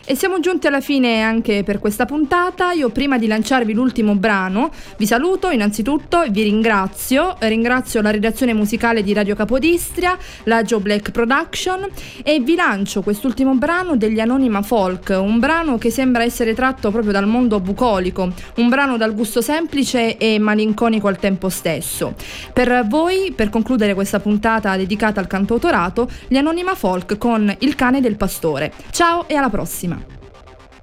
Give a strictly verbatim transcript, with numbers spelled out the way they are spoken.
E siamo giunti alla fine anche per questa puntata. Io, prima di lanciarvi l'ultimo brano, vi saluto innanzitutto e vi ringrazio. Ringrazio la redazione musicale di Radio Capodistria, la Joe Black Production, e vi lancio quest'ultimo brano degli Anonima Folk, un brano che sembra essere tratto proprio dal mondo bucolico, un brano dal gusto semplice e malinconico al tempo stesso. Per voi, per concludere questa puntata dedicata al cantautorato, gli Anonima Folk con Il cane del pastore. Ciao e alla prossima!